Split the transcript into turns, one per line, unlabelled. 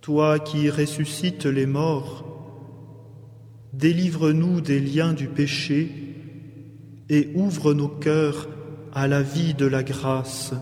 Toi qui ressuscites les morts, délivre-nous des liens du péché et ouvre nos cœurs à la vie de la grâce.